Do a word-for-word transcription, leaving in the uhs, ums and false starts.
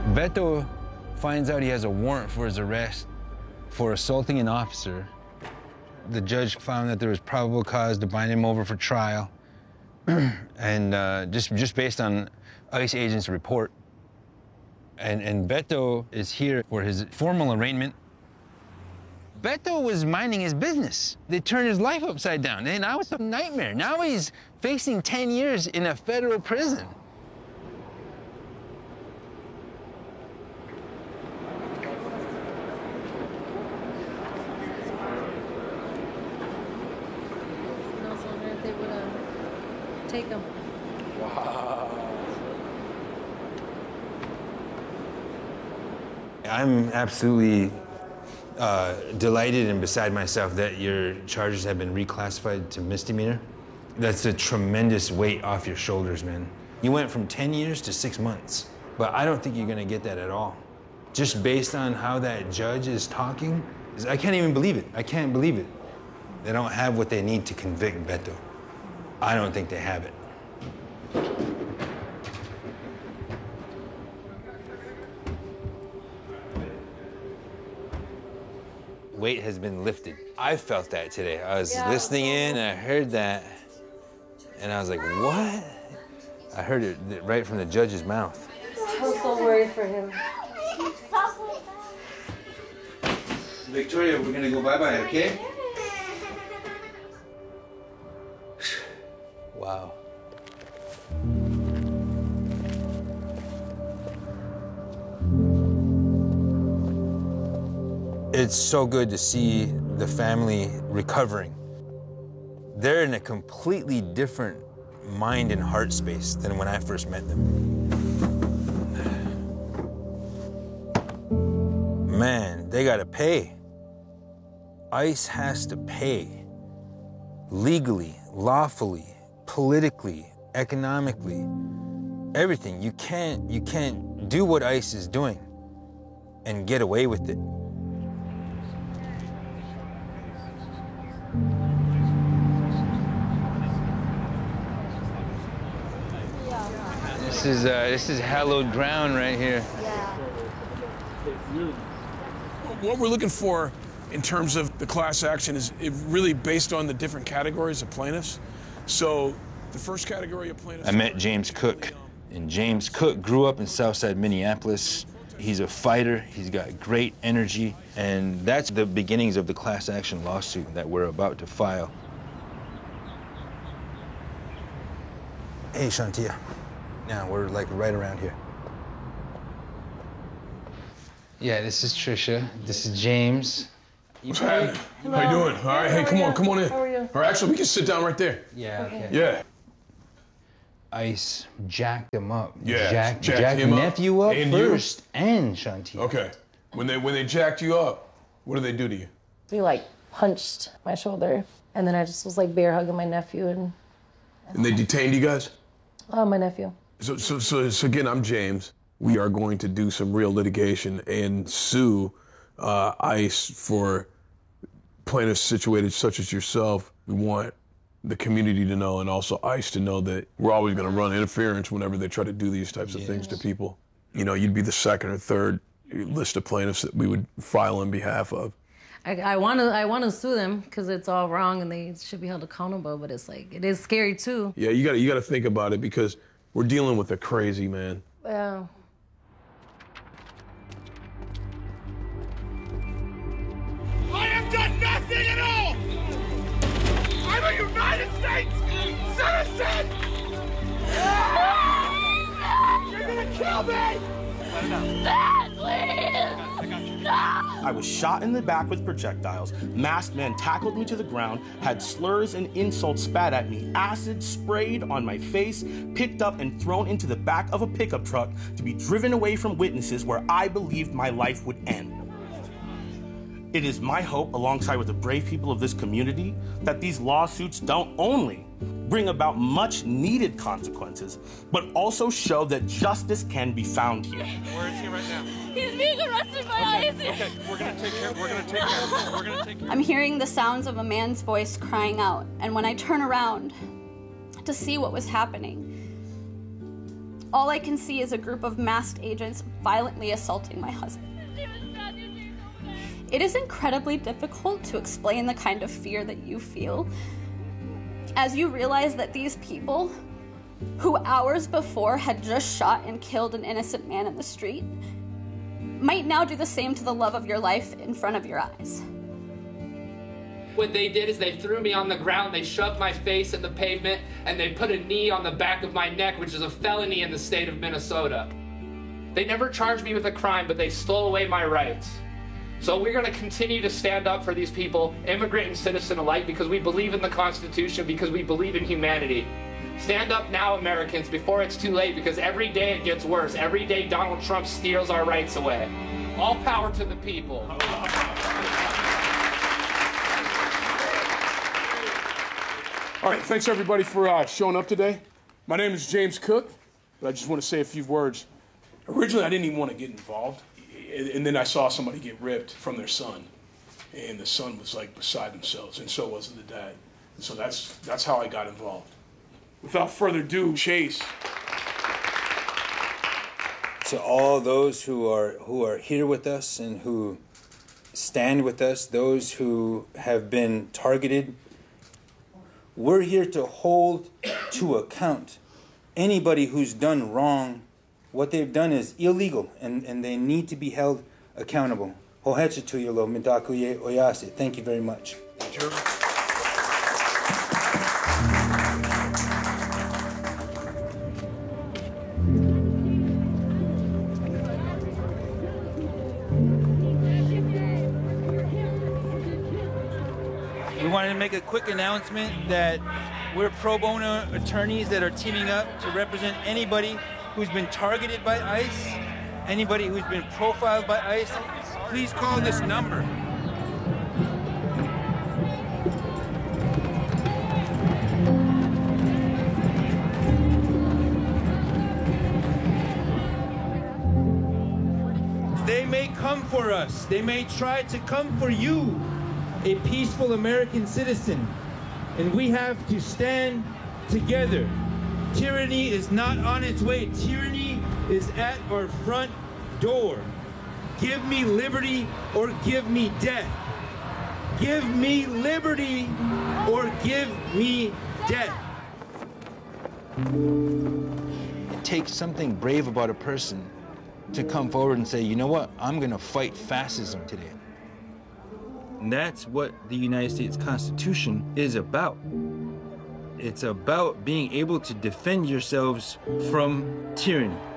Beto finds out he has a warrant for his arrest for assaulting an officer. The judge found that there was probable cause to bind him over for trial. and uh, just, just based on ICE agent's report. And, and Beto is here for his formal arraignment. Beto was minding his business. They turned his life upside down, and now it's a nightmare. Now he's facing ten years in a federal prison. They would uh, take him. Wow. I'm absolutely uh, delighted and beside myself that your charges have been reclassified to misdemeanor. That's a tremendous weight off your shoulders, man. You went from ten years to six months, but I don't think you're gonna get that at all. Just based on how that judge is talking, I can't even believe it. I can't believe it. They don't have what they need to convict Beto. I don't think they have it. Weight has been lifted. I felt that today. I was yeah, listening in, and I heard that, and I was like, what? I heard it right from the judge's mouth. I'm so worried for him. Victoria, we're gonna go bye-bye, okay? Wow. It's so good to see the family recovering. They're in a completely different mind and heart space than when I first met them. Man, they gotta pay. ICE has to pay. Legally, lawfully, politically, economically, everything. You can't, you can't do what ICE is doing and get away with it. This is uh, this is hallowed ground right here. Yeah. What we're looking for in terms of the class action is it really based on the different categories of plaintiffs. So the first category of plaintiffs... I met James Cook, and James Cook grew up in Southside Minneapolis. He's a fighter, he's got great energy, and that's the beginnings of the class action lawsuit that we're about to file. Hey, Shantia. Now, we're like right around here. Yeah, this is Trisha. This is James. What's happening? How you doing? All right, hey, come on, come on in. How are you? All right, actually, we can sit down right there. Yeah, okay. Yeah. ICE jacked him up. Yeah, Jack, jacked jacked him up nephew up and first you? and Shantia. Okay. When they when they jacked you up, what did they do to you? He like punched my shoulder, and then I just was like bear hugging my nephew and. And they detained you guys? Oh, my nephew. So so so, so again, I'm James. We are going to do some real litigation and sue uh, ICE for plaintiffs situated such as yourself. We want the community to know and also ICE to know that we're always going to run interference whenever they try to do these types of yes. things to people. You know, you'd be the second or third list of plaintiffs that we would file on behalf of. I want to I want to sue them because it's all wrong and they should be held accountable, but it's like, it is scary too. Yeah, you got you got to think about it because we're dealing with a crazy man. Yeah. I have done nothing at all! I'm a United States citizen! You're gonna kill me! Dad, please! I was shot in the back with projectiles. Masked men tackled me to the ground, had slurs and insults spat at me, acid sprayed on my face, picked up and thrown into the back of a pickup truck to be driven away from witnesses where I believed my life would end. It is my hope, alongside with the brave people of this community, that these lawsuits don't only bring about much needed consequences, but also show that justice can be found here. Where is he right now? He's being arrested by ICE. Okay, okay, we're gonna take care. We're gonna take care. We're gonna take care. I'm hearing the sounds of a man's voice crying out, and when I turn around to see what was happening, all I can see is a group of masked agents violently assaulting my husband. It is incredibly difficult to explain the kind of fear that you feel as you realize that these people, who hours before had just shot and killed an innocent man in the street, might now do the same to the love of your life in front of your eyes. What they did is they threw me on the ground, they shoved my face in the pavement, and they put a knee on the back of my neck, which is a felony in the state of Minnesota. They never charged me with a crime, but they stole away my rights. So we're going to continue to stand up for these people, immigrant and citizen alike, because we believe in the Constitution, because we believe in humanity. Stand up now, Americans, before it's too late, because every day it gets worse. Every day Donald Trump steals our rights away. All power to the people. All right, thanks everybody for uh, showing up today. My name is James Cook, but I just want to say a few words. Originally, I didn't even want to get involved, and then I saw somebody get ripped from their son, and the son was like beside themselves, and so was the dad. And so that's that's how I got involved. Without further ado, Chase. To all those who are who are here with us and who stand with us, those who have been targeted, we're here to hold to account anybody who's done wrong. What they've done is illegal, and, and they need to be held accountable. Thank you very much. We wanted to make a quick announcement that we're pro bono attorneys that are teaming up to represent anybody who's been targeted by ICE, anybody who's been profiled by ICE. Please call this number. They may come for us. They may try to come for you, a peaceful American citizen, and we have to stand together. Tyranny is not on its way. Tyranny is at our front door. Give me liberty or give me death. Give me liberty or give me death. It takes something brave about a person to come forward and say, you know what, I'm gonna fight fascism today. And that's what the United States Constitution is about. It's about being able to defend yourselves from tyranny.